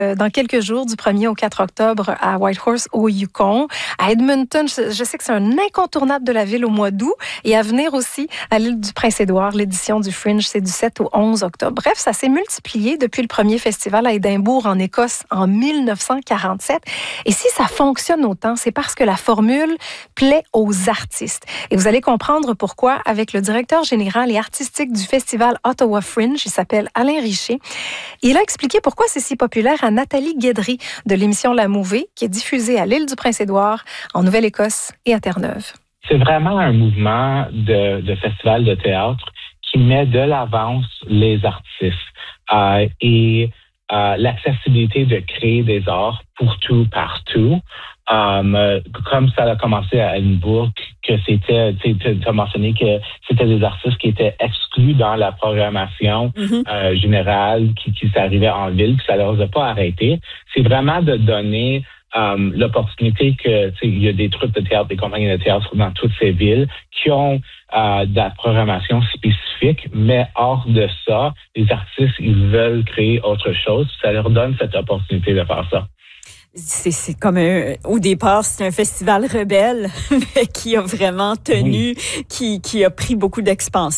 dans quelques jours, du 1er au 4 octobre, à Whitehorse, au Yukon. À Edmonton, je sais que c'est un incontournable de la ville au mois d'août. Et à venir aussi à l'île du Prince-Édouard, l'édition du Fringe, c'est du 7 au 11 octobre. Bref, ça s'est multiplié depuis le premier festival à Édimbourg, en Écosse, en 1947. Et si ça fonctionne autant, c'est parce que la formule plaît aux artistes. Et vous allez comprendre pourquoi avec le directeur général et artistique du festival Ottawa Fringe, il s'appelle Alain Richer. Il a expliqué pourquoi c'est si populaire à Nathalie Guédry de l'émission La Mouvée, qui est diffusée à l'île du Prince-Édouard, en Nouvelle-Écosse et à Terre-Neuve. C'est vraiment un mouvement de festival de théâtre qui met de l'avance les artistes et l'accessibilité de créer des arts pour tout, partout. Comme ça a commencé à Edinburgh, que c'était, tu as mentionné que c'était des artistes qui étaient exclus dans la programmation générale qui s'arrivait en ville, puis ça leur a pas arrêté. C'est vraiment de donner l'opportunité que il y a des troupes de théâtre, des compagnies de théâtre dans toutes ces villes qui ont de la programmation spécifique, mais hors de ça, les artistes, ils veulent créer autre chose. Ça leur donne cette opportunité de faire ça. C'est comme au départ, c'est un festival rebelle qui a vraiment tenu, qui a pris beaucoup d'expansion.